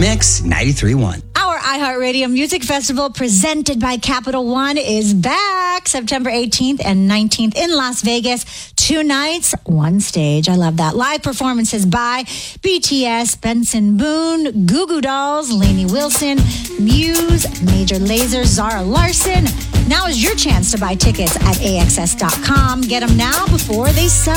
Mix 93.1. Our iHeartRadio Music Festival presented by Capital One is back September 18th and 19th in Las Vegas. 2 nights, 1 stage. I love that. Live performances by BTS, Benson Boone, Goo Goo Dolls, Lainey Wilson, Muse, Major Lazer, Zara Larson. Now is your chance to buy tickets at AXS.com. Get them now before they sell